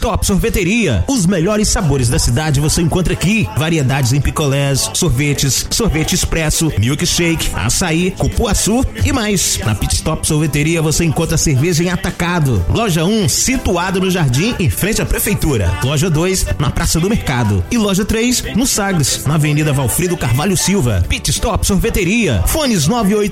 Stop Sorveteria. Os melhores sabores da cidade você encontra aqui. Variedades em picolés, sorvetes, sorvete expresso, milkshake, açaí, cupuaçu e mais. Na Pit Stop Sorveteria você encontra cerveja em atacado. Loja 1, situada no Jardim, em frente à Prefeitura. Loja 2, na Praça do Mercado. E Loja 3, no Sagres, na Avenida Valfrido Carvalho Silva. Pit Stop Sorveteria. Fones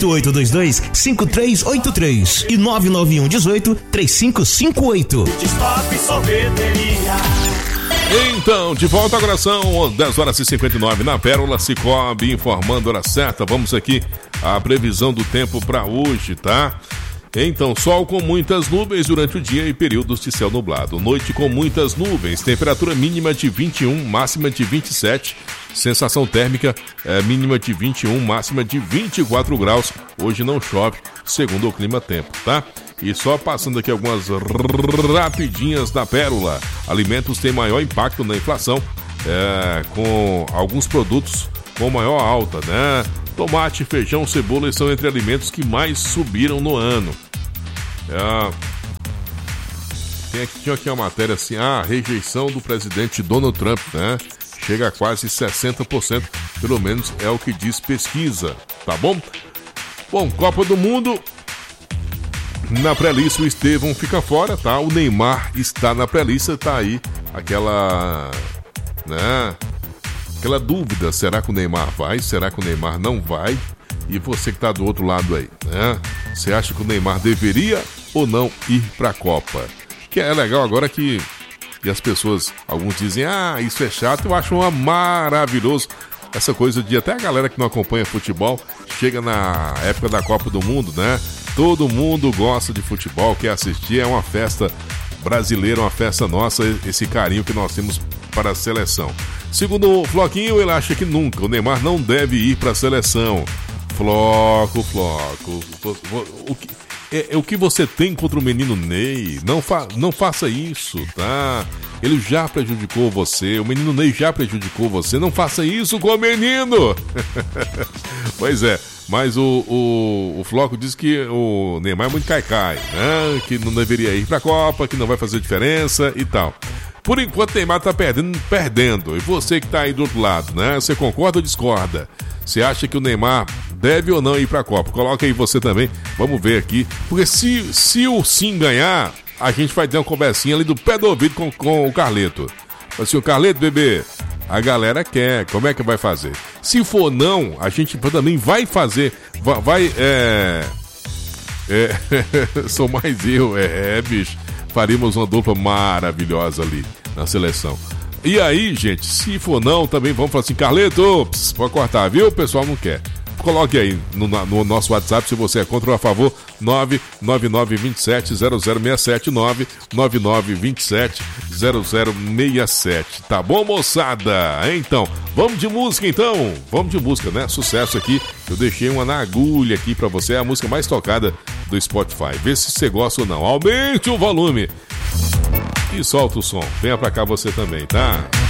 98822-5383 e 99118-3558. Pit Stop Sorveteria. Então, de volta agora são 10h59 na Pérola Cicobi, informando a hora certa. Vamos aqui a previsão do tempo para hoje, tá? Então, sol com muitas nuvens durante o dia e períodos de céu nublado. Noite com muitas nuvens, temperatura mínima de 21, máxima de 27. Sensação térmica mínima de 21, máxima de 24 graus. Hoje não chove, segundo o Clima Tempo, tá? E só passando aqui algumas rapidinhas da Pérola. Alimentos têm maior impacto na inflação, com alguns produtos com maior alta, né? Tomate, feijão, cebola são entre alimentos que mais subiram no ano. Tinha aqui uma matéria assim, a rejeição do presidente Donald Trump, né? Chega a quase 60%, pelo menos é o que diz pesquisa, tá bom? Bom, Copa do Mundo, na pré-lista o Estevão fica fora, tá? O Neymar está na pré-lista, tá aí aquela, né? Aquela dúvida, será que o Neymar vai? Será que o Neymar não vai? E você que está do outro lado aí, né? Você acha que o Neymar deveria ou não ir para a Copa? Que é legal agora que as pessoas, alguns dizem, isso é chato, eu acho maravilhoso essa coisa de até a galera que não acompanha futebol, chega na época da Copa do Mundo, né? Todo mundo gosta de futebol, quer assistir, é uma festa brasileira, uma festa nossa, esse carinho que nós temos para a seleção. Segundo o Floquinho, ele acha que nunca, o Neymar não deve ir para a seleção. Floco, o que você tem contra o menino Ney? Não faça isso, tá? Ele já prejudicou você, o menino Ney já prejudicou você, não faça isso com o menino! Pois é, mas o Floco diz que o Neymar é muito caicai, né? Que não deveria ir pra Copa, que não vai fazer diferença e tal. Por enquanto o Neymar tá perdendo. E você que tá aí do outro lado, né? Você concorda ou discorda? Você acha que o Neymar deve ou não ir pra Copa? Coloca aí você também, vamos ver aqui. Porque se o sim ganhar, a gente vai ter uma conversinha ali do pé do ouvido com o Carleto. Assim, o Carleto, bebê, a galera quer, como é que vai fazer? Se for não, a gente também vai fazer, sou mais eu, bicho. Faríamos uma dupla maravilhosa ali na seleção. E aí, gente, se for não, também vamos falar assim, Carleto, pode cortar, viu? O pessoal não quer. Coloque aí no nosso WhatsApp se você é contra ou a favor, 999270067, 999270067. Tá bom, moçada? Então, vamos de música então? Vamos de música, né? Sucesso aqui. Eu deixei uma na agulha aqui pra você, é a música mais tocada do Spotify. Vê se você gosta ou não. Aumente o volume e solta o som. Venha pra cá você também, tá?